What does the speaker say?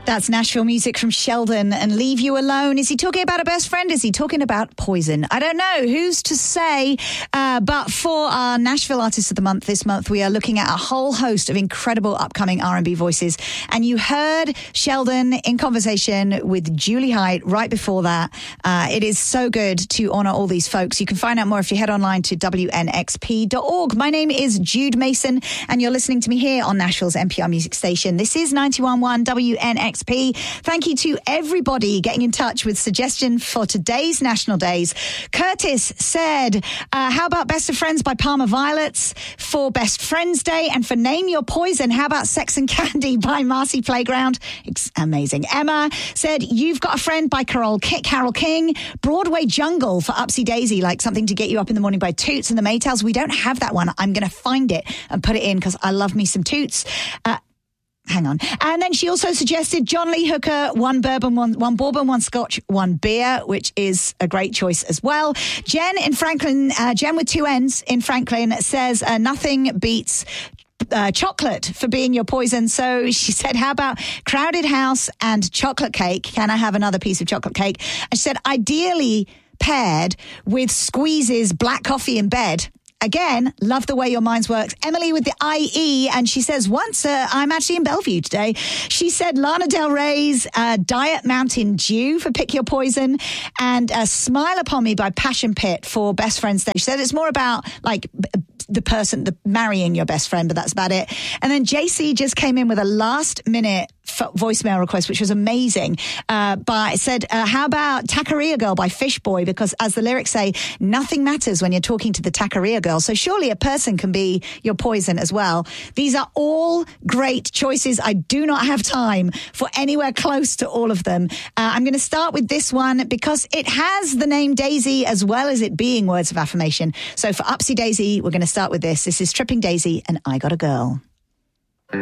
That's Nashville music from Sheldon and Leave You Alone. Is he talking about a best friend? Is he talking about Poison? I don't know. Who's to say? But for our Nashville Artist of the Month this month, we are looking at a whole host of incredible upcoming R&B voices. And you heard Sheldon in conversation with Julie Hyde right before that. It is so good to honor all these folks. You can find out more if you head online to WNXP.org. My name is Jude Mason, and you're listening to me here on Nashville's NPR music station. This is 91.1 WNXP. Thank you to everybody getting in touch with suggestion for today's National Days. Curtis said, how about Best of Friends by Palmer Violets for Best Friends Day? And for Name Your Poison, how about Sex and Candy by Marcy Playground? It's amazing. Emma said, You've Got a Friend by Carole King. Broadway Jungle for Upsy Daisy, like something to get you up in the morning by Toots and the Maytals. We don't have that one. I'm going to find it and put it in because I love me some Toots. Hang on. And then she also suggested John Lee Hooker, one bourbon, one one scotch, one beer, which is a great choice as well. Jen in Franklin, Jen with two N's in Franklin says nothing beats chocolate for being your poison. So she said, how about Crowded House and chocolate cake? Can I have another piece of chocolate cake? And she said, ideally paired with Squeeze's Black Coffee in Bed. Again, love the way your minds works. Emily with the IE, and she says, I'm actually in Bellevue today. She said Lana Del Rey's Diet Mountain Dew for Pick Your Poison, and Smile Upon Me by Passion Pit for Best Friends Day. She said it's more about like the marrying your best friend, but that's about it. And then JC just came in with a last minute voicemail request, which was amazing. But said, how about Taqueria Girl by Fish Boy? Because as the lyrics say, nothing matters when you're talking to the Taqueria Girl. So surely a person can be your poison as well. These are all great choices. I do not have time for anywhere close to all of them. I'm going to start with this one because it has the name Daisy as well as it being words of affirmation. So for Upsy Daisy, we're going to start with this. This is Tripping Daisy and I Got a Girl.